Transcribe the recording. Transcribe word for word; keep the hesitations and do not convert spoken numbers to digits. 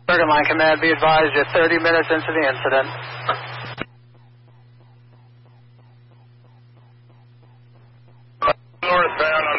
Bergen Line Command, be advised you're thirty minutes into the incident. Northbound